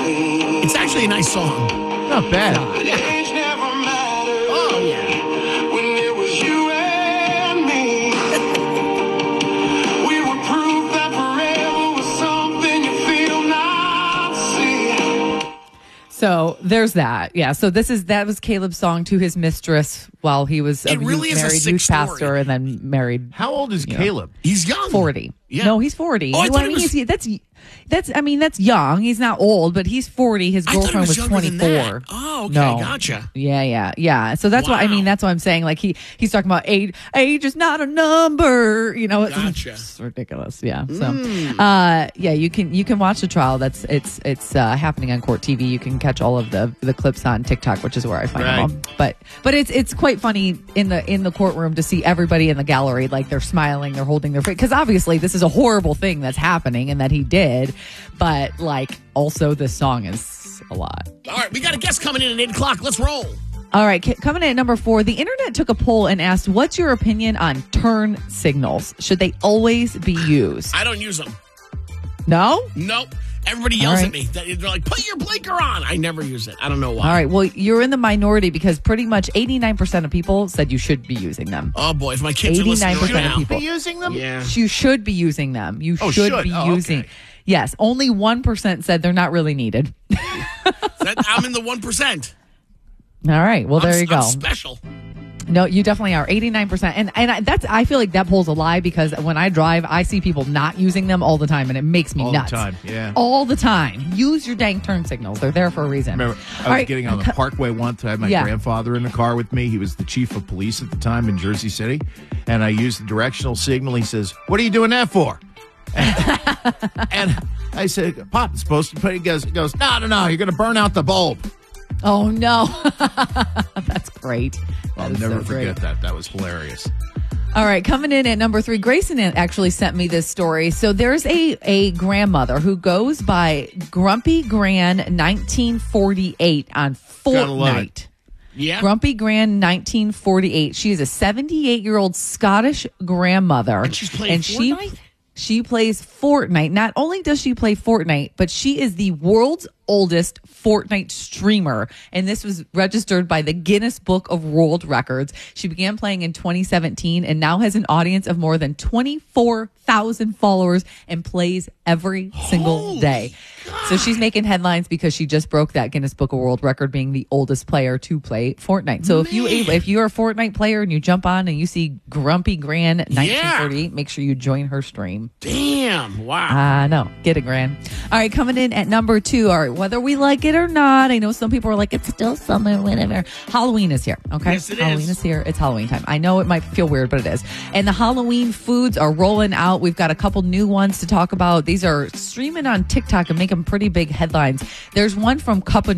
It's actually a nice song. Not bad. Age never mattered. Oh, yeah. When it was you and me. We were proof that forever was something you feel not see. So there's that. Yeah. So that was Caleb's song to his mistress while he was It really is a married sick youth story. pastor and then married How old is Caleb? He's young. 40. Yeah. No, he's 40. Oh, I thought he was- That's young. He's not old, but he's 40. His I thought he girlfriend was younger than 24. that. Oh, okay. No. Gotcha. Yeah. So that's why Wow. that's what I'm saying. Like he's talking about age. Age is not a number. Gotcha. It's ridiculous. Yeah. So, you can watch the trial. It's happening on Court TV. You can catch all of the clips on TikTok, which is where I find them all. But it's quite funny in the courtroom to see everybody in the gallery, like they're smiling, they're holding their face, because obviously this is a horrible thing that's happening and that he did, but like also this song is a lot. All right, we got a guest coming in at 8 o'clock. Let's roll. All right, coming in at number 4, the internet took a poll and asked, what's your opinion on turn signals? Should they always be used? I don't use them. No? Nope. Everybody yells All at me. They're like, put your blinker on. I never use it. I don't know why. All right, well, you're in the minority because pretty much 89% of people said you should be using them. Oh, boy. If my kids are listening right 89% of now. people. Be using them? Yeah. You should be using them. You Oh, should should. be Oh, using. okay. Yes, only 1% said they're not really needed. I'm in the 1%. All right, well, there you go. I'm special. No, you definitely are 89%, and I feel like that poll's a lie because when I drive, I see people not using them all the time, and it makes me All nuts. the time, yeah. All the time. Use your dang turn signals; they're there for a reason. Remember, All I was right, getting on the Parkway once. I had my grandfather in the car with me. He was the chief of police at the time in Jersey City, and I used the directional signal. He says, "What are you doing that for?" And I said, "Pop, it's supposed to put." He goes, "No, you're going to burn out the bulb." Oh no, that's great. I'll That is never so great. forget that. That was hilarious. All right, coming in at number 3, Grayson actually sent me this story. So there's a grandmother who goes by Grumpy Gran 1948 on Gotta love Fortnite. it. Yeah. Grumpy Gran 1948. She is a 78-year-old Scottish grandmother. And she's playing Fortnite? She plays Fortnite. Not only does she play Fortnite, but she is the world's oldest Fortnite streamer. And this was registered by the Guinness Book of World Records. She began playing in 2017 and now has an audience of more than 24,000 followers and plays every single day. So she's making headlines because she just broke that Guinness Book of World Record, being the oldest player to play Fortnite. So if you're a Fortnite player and you jump on and you see Grumpy Gran 1948, make sure you join her stream. Damn. Wow. No, get it, Gran. All right, coming in at number 2. All right, whether we like it or not, I know some people are like, it's still summer, whatever. Halloween is here, okay? Yes, it Halloween is. is here. It's Halloween time. I know it might feel weird, but it is. And the Halloween foods are rolling out. We've got a couple new ones to talk about. These are streaming on TikTok and making pretty big headlines. There's one from Cup of